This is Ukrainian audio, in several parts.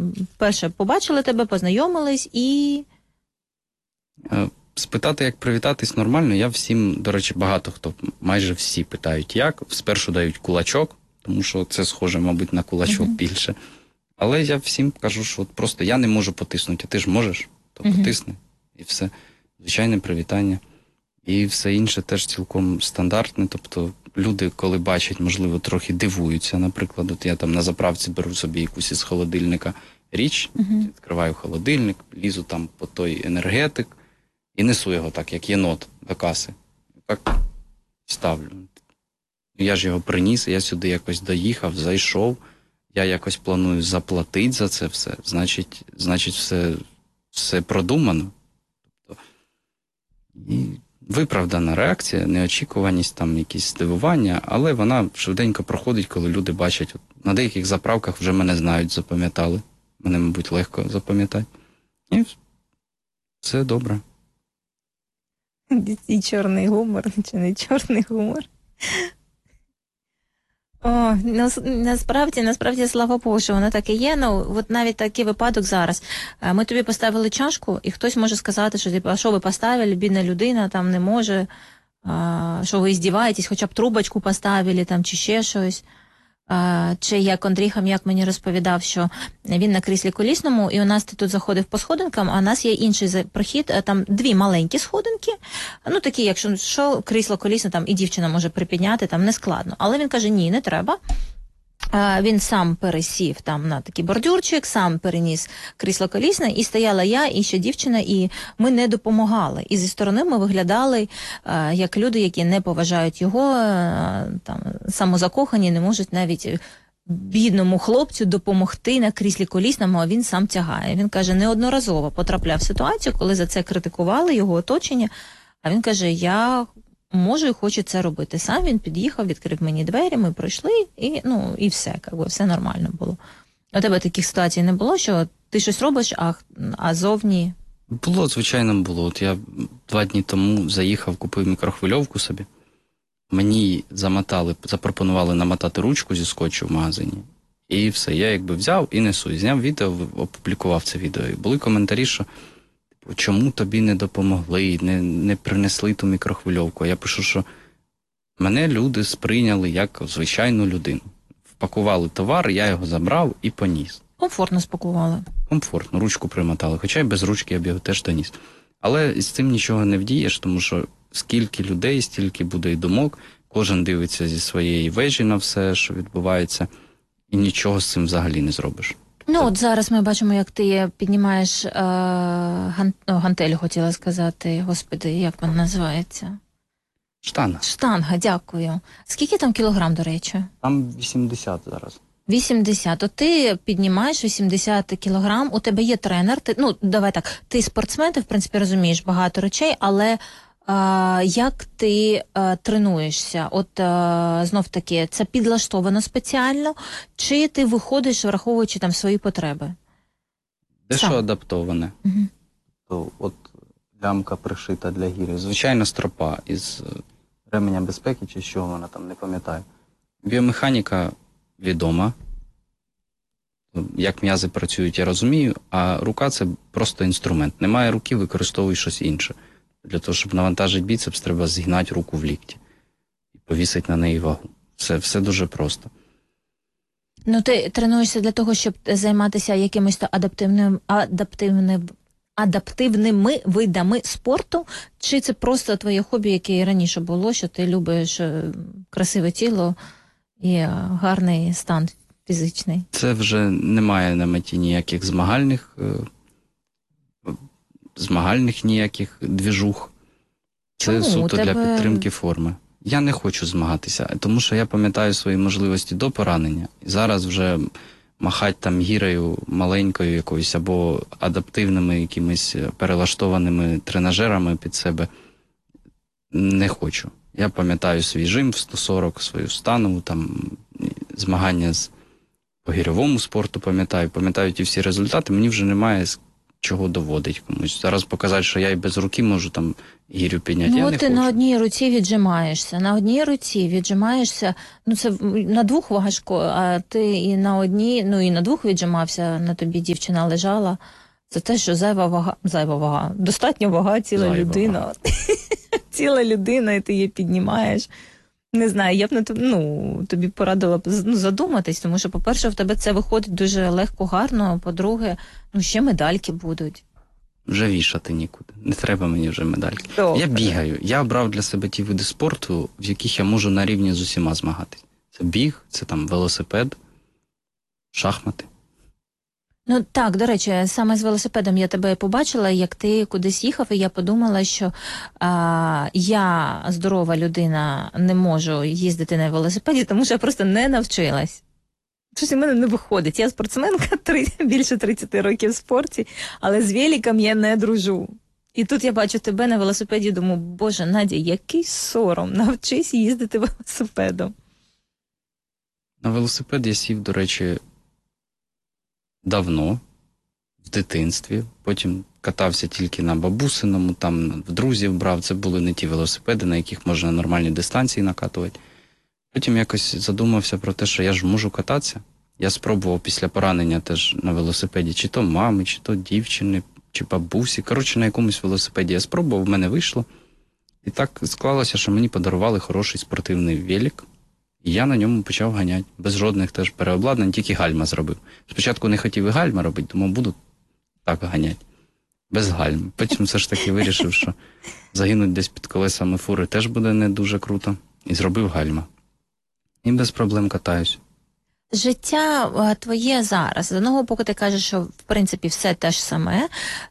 перше, побачили тебе, познайомились і... Спитати, як привітатись, нормально. Я всім, до речі, багато хто, майже всі питають, як. Спершу дають кулачок, тому що це схоже, мабуть, на кулачок більше. Але я всім кажу, що от просто я не можу потиснути, а ти ж можеш, то потисни. І все. Звичайне привітання. І все інше теж цілком стандартне. Тобто люди, коли бачать, можливо, трохи дивуються. Наприклад, от я там на заправці беру собі якусь із холодильника річ, відкриваю холодильник, лізу там по той енергетик і несу його так, як єнот до каси. Так ставлю. Я ж його приніс, я сюди якось доїхав, зайшов. Я якось планую заплатити за це все. Значить все продумано. Тобто, і виправдана реакція, неочікуваність, там якісь здивування, але вона швиденько проходить, коли люди бачать. От, на деяких заправках вже мене знають, запам'ятали. Мене, мабуть, легко запам'ятати. І все добре. І чорний гумор, чи не чорний гумор? О, насправді, слава Богу, що воно так і є. Ну, от навіть такий випадок зараз. Ми тобі поставили чашку, і хтось може сказати, що, а що ви поставили, бідна людина, там не може, що ви здіваєтесь, хоча б трубочку поставили, там, чи ще щось. Чи як Андрій Хам'як мені розповідав, що він на кріслі колісному, і у нас ти тут заходив по сходинкам, а у нас є інший прохід, там дві маленькі сходинки, ну такі, якщо що, крісло колісне, там і дівчина може припідняти, там не складно. Але він каже, ні, не треба. Він сам пересів там на такий бордюрчик, сам переніс крісло колісне, і стояла я, і ще дівчина, і ми не допомагали. І зі сторони ми виглядали як люди, які не поважають його, там, самозакохані, не можуть навіть бідному хлопцю допомогти на кріслі колісному, а він сам тягає. Він каже, неодноразово потрапляв в ситуацію, коли за це критикували його оточення, а він каже, я можу і хочу це робити. Сам він під'їхав, відкрив мені двері, ми пройшли, і все, все нормально було. У тебе таких ситуацій не було, що ти щось робиш, а зовні... Було, звичайно, було. От я 2 дні тому заїхав, купив мікрохвильовку собі. Мені запропонували намотати ручку зі скотчу в магазині. І все, я якби взяв і несу. І зняв відео, опублікував це відео. І були коментарі, що чому тобі не допомогли, не принесли ту мікрохвильовку. Я пишу, що мене люди сприйняли як звичайну людину. Впакували товар, я його забрав і поніс. Комфортно спакували. Комфортно, ручку примотали. Хоча й без ручки я б його теж доніс. Але з цим нічого не вдієш, тому що скільки людей, стільки буде і думок. Кожен дивиться зі своєї вежі на все, що відбувається, і нічого з цим взагалі не зробиш. Ну, от зараз ми бачимо, як ти піднімаєш гантель, хотіла сказати. Господи, як вона називається? Штанга. Штанга, дякую. Скільки там кілограм, до речі? Там 80 зараз. 80. От ти піднімаєш 80 кілограм, у тебе є тренер. Давай так, ти спортсмен, ти, в принципі, розумієш багато речей, але як ти тренуєшся? От знов-таки, це підлаштовано спеціально, чи ти виходиш, враховуючи там свої потреби? Дещо адаптоване. То от лямка пришита для гірів. Звичайно, стропа із ременя безпеки, чи що вона там, не пам'ятаю. Біомеханіка відома. Як м'язи працюють, я розумію, а рука – це просто інструмент. Немає руки, використовуй щось інше. Для того, щоб навантажити біцепс, треба зігнати руку в лікті і повісити на неї вагу. Все дуже просто. Ну, ти тренуєшся для того, щоб займатися якимось адаптивними видами спорту, чи це просто твоє хобі, яке і раніше було, що ти любиш красиве тіло і гарний стан фізичний? Це вже немає на меті ніяких змагальних ніяких двіжух. Це суто для підтримки форми. Я не хочу змагатися, тому що я пам'ятаю свої можливості до поранення. І зараз вже махати там гірею маленькою якоюсь або адаптивними якимись перелаштованими тренажерами під себе не хочу. Я пам'ятаю свій жим в 140, свою станову, там змагання по гірьовому спорту пам'ятаю ті всі результати. Мені вже немає чого доводить комусь. Зараз показати, що я і без руки можу там гірю підняти, я Ну, не ти хочу. на одній руці віджимаєшся. На одній руці віджимаєшся. Ну, це на двох важко, а ти і на одній, ну і на двох віджимався, на тобі дівчина лежала. Це те, що зайва вага. Достатньо вага, ціла Зайва людина. вага. Ціла людина, і ти її піднімаєш. Не знаю, я б тобі порадила б задуматись, тому що, по-перше, в тебе це виходить дуже легко, гарно, а по-друге, ще медальки будуть. Вже вішати нікуди. Не треба мені вже медальки. Добре. Я бігаю. Я обрав для себе ті види спорту, в яких я можу на рівні з усіма змагатись. Це біг, це там велосипед, шахмати. Ну так, до речі, саме з велосипедом я тебе побачила, як ти кудись їхав, і я подумала, що я, здорова людина, не можу їздити на велосипеді, тому що я просто не навчилась. Щось у мене не виходить. Я спортсменка, більше 30 років в спорті, але з великом я не дружу. І тут я бачу тебе на велосипеді і думаю, боже, Надя, який сором, навчись їздити велосипедом. На велосипед я сів, до речі, давно, в дитинстві. Потім катався тільки на бабусиному, там в друзів брав. Це були не ті велосипеди, на яких можна нормальні дистанції накатувати. Потім якось задумався про те, що я ж можу кататися. Я спробував після поранення теж на велосипеді, чи то мами, чи то дівчини, чи бабусі. Коротше, на якомусь велосипеді я спробував, в мене вийшло. І так склалося, що мені подарували хороший спортивний велик. І я на ньому почав ганяти. Без жодних теж переобладнань, тільки гальма зробив. Спочатку не хотів і гальма робити, думав, буду так ганяти. Без гальм. Потім все ж таки вирішив, що загинуть десь під колесами фури теж буде не дуже круто. І зробив гальма. І без проблем катаюсь. Життя твоє зараз. З одного боку ти кажеш, що в принципі все те ж саме,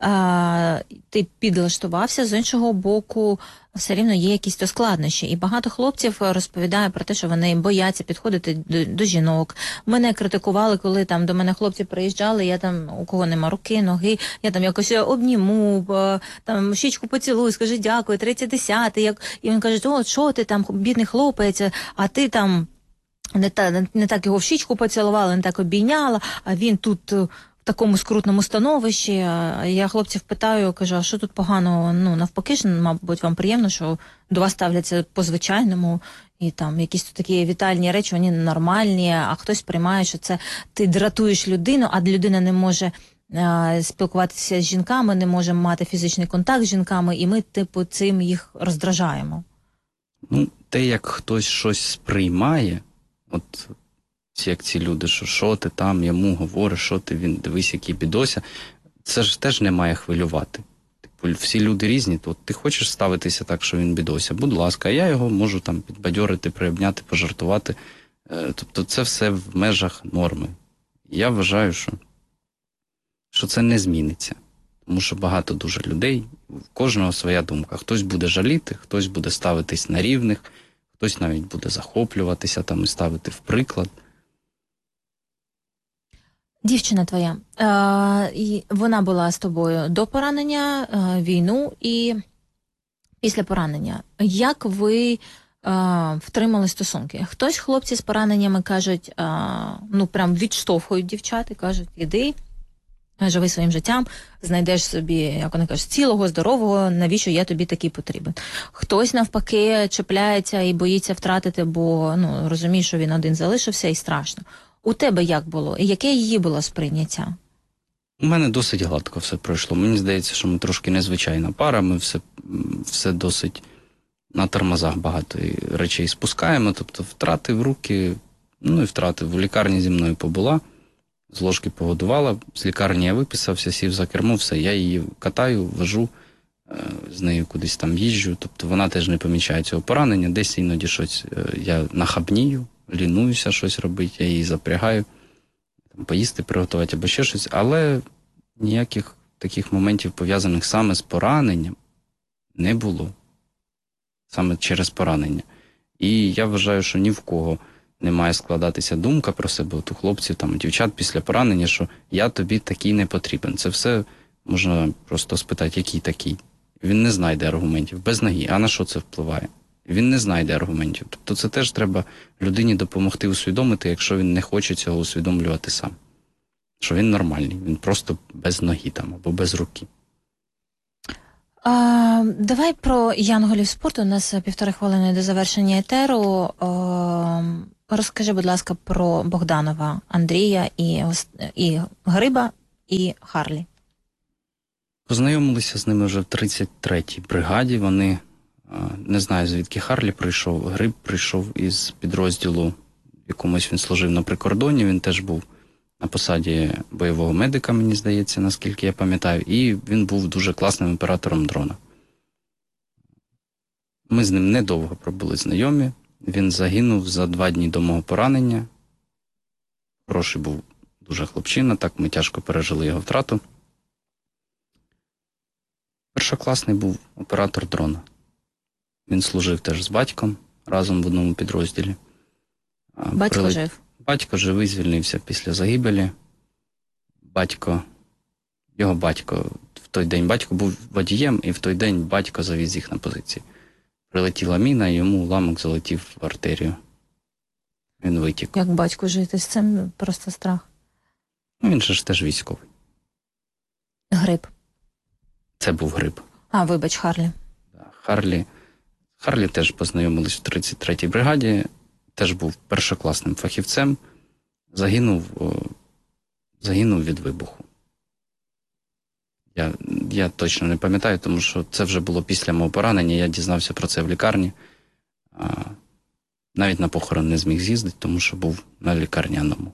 ти підлаштувався, з іншого боку все рівно є якісь то складнощі. І багато хлопців розповідає про те, що вони бояться підходити до жінок. Мене критикували, коли там до мене хлопці приїжджали, я там, у кого нема руки, ноги, я там якось обніму, там щічку поцілую, скажи дякую, 30-10. І він каже, о, що ти там, бідний хлопець, а ти там не так його в щічку поцілувала, не так обійняла, а він тут в такому скрутному становищі. Я хлопців питаю, кажу, а що тут поганого? Ну, навпаки ж, мабуть, вам приємно, що до вас ставляться по-звичайному, і там якісь тут такі вітальні речі, вони нормальні, а хтось приймає, що це ти дратуєш людину, а людина не може спілкуватися з жінками, не може мати фізичний контакт з жінками, і ми, типу, цим їх роздражаємо. Ну, те, як хтось щось сприймає, от як ці люди, що ти там йому говориш, що ти, він, дивись, який бідося, це ж теж не має хвилювати. Типу, всі люди різні, то ти хочеш ставитися так, що він бідося, будь ласка, я його можу там підбадьорити, приобняти, пожартувати. Тобто це все в межах норми. Я вважаю, що це не зміниться. Тому що багато дуже людей, в кожного своя думка. Хтось буде жаліти, хтось буде ставитись на рівних, хтось навіть буде захоплюватися там і ставити в приклад. Дівчина твоя, вона була з тобою до поранення, війну і після поранення. Як ви втримали стосунки? Хтось, хлопці з пораненнями кажуть, ну прям відштовхують дівчат і кажуть, іди, живи своїм життям, знайдеш собі, як вони кажуть, цілого, здорового, навіщо я тобі такий потрібен. Хтось, навпаки, чіпляється і боїться втратити, бо розуміє, що він один залишився і страшно. У тебе як було? І яке її було сприйняття? У мене досить гладко все пройшло. Мені здається, що ми трошки незвичайна пара, ми все досить на тормозах багато речей спускаємо, тобто втратив руки, ну і втратив. В лікарні зі мною побула, з ложки погодувала, з лікарні я виписався, сів за кермо, все, я її катаю, вожу, з нею кудись там їжджу, тобто вона теж не помічає цього поранення, десь іноді щось я нахабнію, лінуюся щось робити, я її запрягаю, там, поїсти приготувати або ще щось, але ніяких таких моментів, пов'язаних саме з пораненням, не було. Саме через поранення. І я вважаю, що ні в кого не має складатися думка про себе, от у хлопців, там, у дівчат після поранення, що я тобі такий не потрібен. Це все можна просто спитати, який такий. Він не знайде аргументів, без ноги. А на що це впливає? Він не знайде аргументів. Тобто це теж треба людині допомогти усвідомити, якщо він не хоче цього усвідомлювати сам. що він нормальний, він просто без ноги там або без руки. Давай про янголів спорту. У нас 1,5 хвилини до завершення етеру. Розкажи, будь ласка, про Богданова Андрія і Гриба, і Харлі. Познайомилися з ними вже в 33-й бригаді. Вони, не знаю, звідки Харлі прийшов. Гриб прийшов із підрозділу, в якомусь він служив на прикордоні. Він теж був на посаді бойового медика, мені здається, наскільки я пам'ятаю. І він був дуже класним оператором дрона. Ми з ним недовго пробули знайомі. Він загинув за 2 дні до мого поранення. Хороший був дуже хлопчина, так ми тяжко пережили його втрату. Першокласний був оператор дрона. Він служив теж з батьком разом в одному підрозділі. Батько жив? Батько живий, звільнився після загибелі. Його батько, в той день батько був водієм, і в той день батько завіз їх на позиції. Прилетіла міна, і йому уламок залетів в артерію. Він витік. Як батько жити з цим? Просто страх. Він же ж теж військовий. Гриб. Це був Гриб. Вибач, Харлі. Харлі теж познайомились в 33-й бригаді, теж був першокласним фахівцем, загинув від вибуху. Я точно не пам'ятаю, тому що це вже було після мого поранення, я дізнався про це в лікарні. Навіть на похорон не зміг з'їздити, тому що був на лікарняному.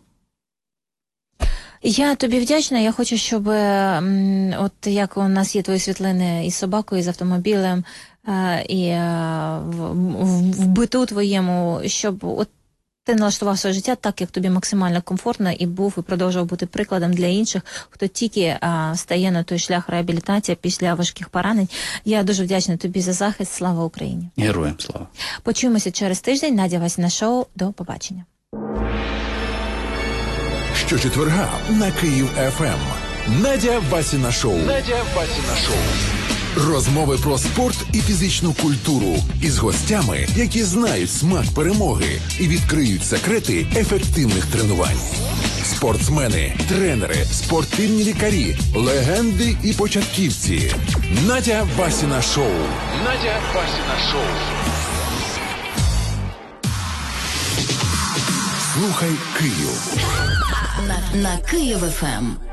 Я тобі вдячна. Я хочу, щоб от як у нас є твої світлини із собакою, з автомобілем, і в биту твоєму, щоб от ти налаштував своє життя так, як тобі максимально комфортно, і був і продовжував бути прикладом для інших, хто тільки стає на той шлях реабілітації після важких поранень. Я дуже вдячна тобі за захист. Слава Україні! Героям слава! Почуємося через тиждень. Надя Васіна шоу. До побачення. Щочетверга на Київ ФМ. Надя Васіна шоу. Розмови про спорт і фізичну культуру із гостями, які знають смак перемоги і відкриють секрети ефективних тренувань. Спортсмени, тренери, спортивні лікарі, легенди і початківці. Надя Васіна шоу. Слухай Київ. На Київ ФМ.